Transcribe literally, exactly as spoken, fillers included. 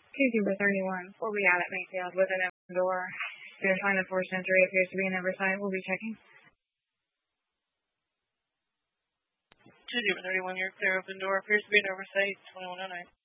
Case number thirty-one will be out at Mayfield with an open door. Their sign of forced entry appears to be an oversight. We'll be checking. Case number thirty-one, your clear open door appears to be an oversight. twenty-one oh nine.